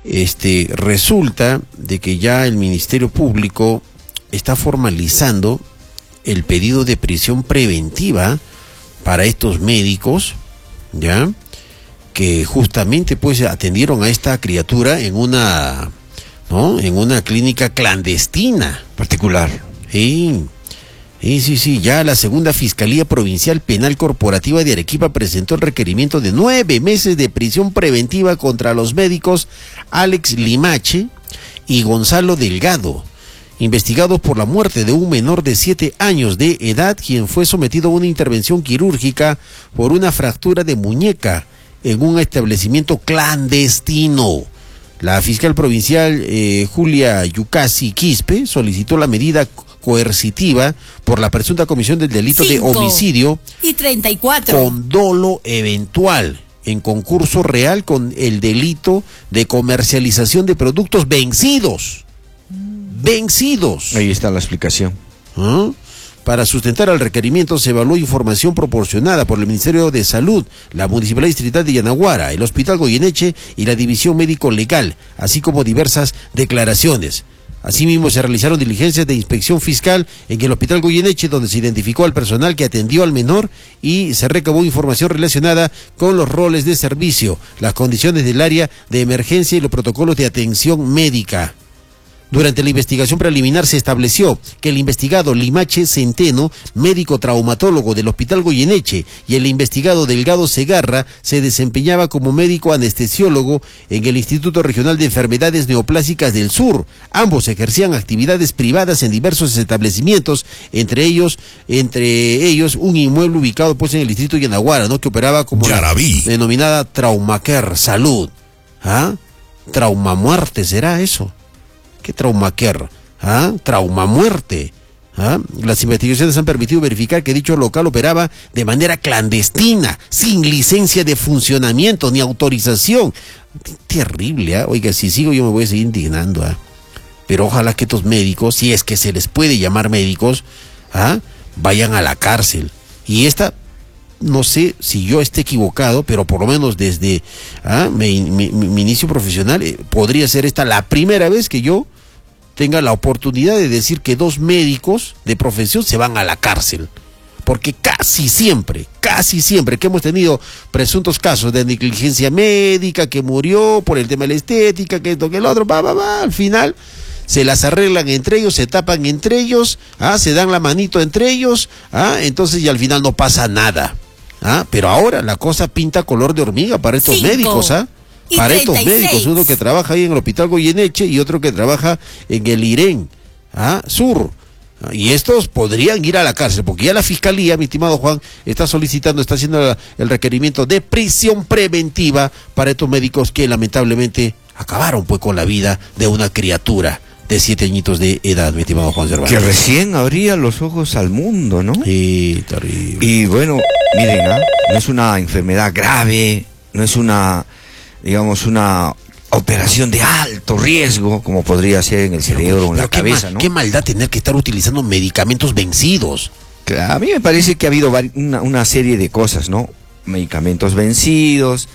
resulta de que ya el Ministerio Público está formalizando el pedido de prisión preventiva para estos médicos, ¿ya? Que justamente pues atendieron a esta criatura en una, ¿no? En una clínica clandestina. Particular. Sí, ya la segunda Fiscalía Provincial Penal Corporativa de Arequipa presentó el requerimiento de 9 meses de prisión preventiva contra los médicos Alex Limache y Gonzalo Delgado, investigados por la muerte de un menor de 7 años de edad, quien fue sometido a una intervención quirúrgica por una fractura de muñeca en un establecimiento clandestino. La fiscal provincial Julia Yucasi Quispe solicitó la medida coercitiva por la presunta comisión del delito de homicidio y 34 con dolo eventual en concurso real con el delito de comercialización de productos vencidos. Ahí está la explicación. ¿Ah? Para sustentar el requerimiento se evaluó información proporcionada por el Ministerio de Salud, la Municipalidad Distrital de Yanaguara, el Hospital Goyeneche y la División Médico Legal, así como diversas declaraciones. Asimismo, se realizaron diligencias de inspección fiscal en el Hospital Goyeneche, donde se identificó al personal que atendió al menor y se recabó información relacionada con los roles de servicio, las condiciones del área de emergencia y los protocolos de atención médica. Durante la investigación preliminar se estableció que el investigado Limache Centeno, médico traumatólogo del Hospital Goyeneche, y el investigado Delgado Segarra se desempeñaba como médico anestesiólogo en el Instituto Regional de Enfermedades Neoplásicas del Sur. Ambos ejercían actividades privadas en diversos establecimientos, entre ellos un inmueble ubicado pues en el distrito de Yanaguara, ¿no? Que operaba como la denominada Traumacare Salud. ¿Ah? Traumamuerte, ¿será eso? ¿Qué Traumacare? ¿Ah? Traumamuerte. ¿Ah? Las investigaciones han permitido verificar que dicho local operaba de manera clandestina, sin licencia de funcionamiento ni autorización. Terrible, ¿ah? Oiga, si sigo yo me voy a seguir indignando, ¿ah? Pero ojalá que estos médicos, si es que se les puede llamar médicos, ¿ah? Vayan a la cárcel. Y no sé si yo esté equivocado, pero por lo menos desde mi inicio profesional, podría ser esta la primera vez que yo tenga la oportunidad de decir que 2 médicos de profesión se van a la cárcel. Porque casi siempre que hemos tenido presuntos casos de negligencia médica, que murió por el tema de la estética, que esto, que el otro, al final se las arreglan entre ellos, se tapan entre ellos, se dan la manito entre ellos, entonces y al final no pasa nada. Pero ahora la cosa pinta color de hormiga para estos médicos, para 36. Estos médicos, uno que trabaja ahí en el Hospital Goyeneche y otro que trabaja en el IREN Sur. Y estos podrían ir a la cárcel, porque ya la Fiscalía, mi estimado Juan, está haciendo el requerimiento de prisión preventiva para estos médicos que lamentablemente acabaron pues con la vida de una criatura de 7 añitos de edad, mi estimado Juan Cervantes. Que recién abría los ojos al mundo, ¿no? Sí, terrible. Y bueno, miren, no es una enfermedad grave, no es una operación de alto riesgo, como podría ser en el cerebro o en la cabeza, ¿no? Qué maldad tener que estar utilizando medicamentos vencidos. A mí me parece que ha habido una serie de cosas, ¿no? Medicamentos vencidos,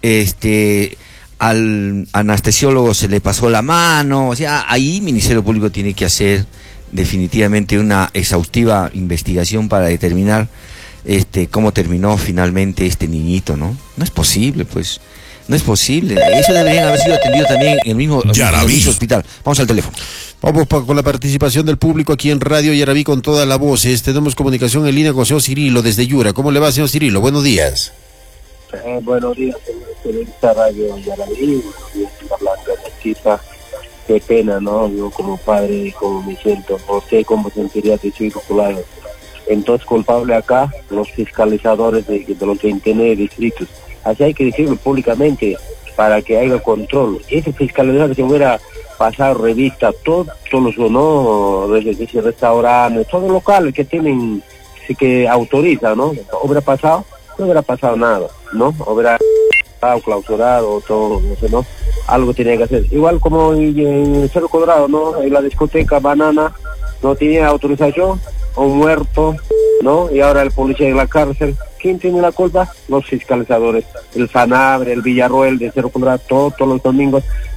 al anestesiólogo se le pasó la mano, o sea, ahí el Ministerio Público tiene que hacer definitivamente una exhaustiva investigación para determinar cómo terminó finalmente este niñito, ¿no? No es posible, pues, no es posible. Eso deberían haber sido atendido también en el mismo hospital. Vamos al teléfono. Vamos con la participación del público aquí en Radio Yaraví con toda la voz. Tenemos comunicación en línea con el señor Cirilo desde Yura. ¿Cómo le va, señor Cirilo? Buenos días. Buenos días, señor Radio Yaraví. Buenos días, Blanca, Chipa. Qué pena, ¿no? Yo como padre, como me siento, no sé cómo sentiría de su hijo culado. Entonces, culpable acá, los fiscalizadores de los 29 distritos. Así hay que decirlo públicamente para que haya control. Ese fiscalizador que hubiera pasado revista, todos los, ¿no? Ese restaurantes, todos los locales que tienen, que autorizan, ¿no? Hubiera pasado, no hubiera pasado nada, ¿no? Hubiera clausurado, todo, no sé, ¿no? Algo tenía que hacer. Igual como en el Cerro Colorado, ¿no? En la discoteca Banana no tenía autorización, un muerto, ¿no? Y ahora el policía en la cárcel. ¿Quién tiene la culpa? Los fiscalizadores. El Sanabria, el Villarroel de Cerro Colorado, todos los domingos